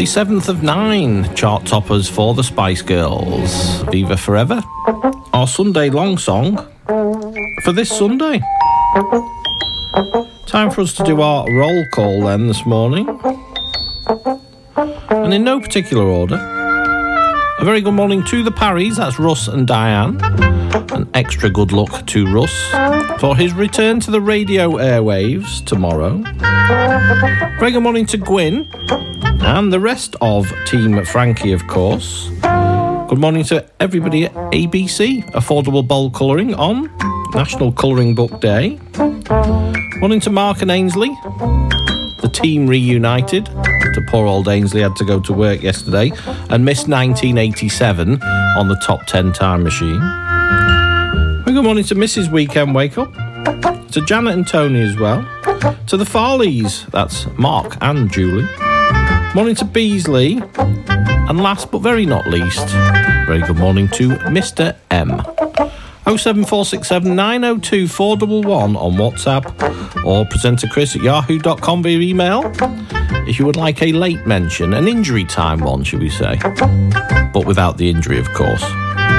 The 7th of 9 chart toppers for the Spice Girls. Viva Forever, our Sunday long song for this Sunday. Time for us to do our roll call then this morning. And in no particular order, a very good morning to the Parrys, that's Russ and Diane. An extra good luck to Russ for his return to the radio airwaves tomorrow. Very good morning to Gwyn and the rest of Team Frankie, of course. Good morning to everybody at ABC, Affordable Bulk Colouring on National Colouring Book Day. Morning to Mark and Ainsley, the team reunited. To poor old Ainsley had to go to work yesterday and missed 1987 on the top 10 time machine. Well, good morning to Mrs. Weekend Wake Up, to Janet and Tony as well, to the Farleys, that's Mark and Julie. Morning to Beasley, and last but very not least, very good morning to Mr. M. 07467 902 411 on WhatsApp or presenter Chris at yahoo.com via email if you would like a late mention, an injury time one, should we say, but without the injury, of course.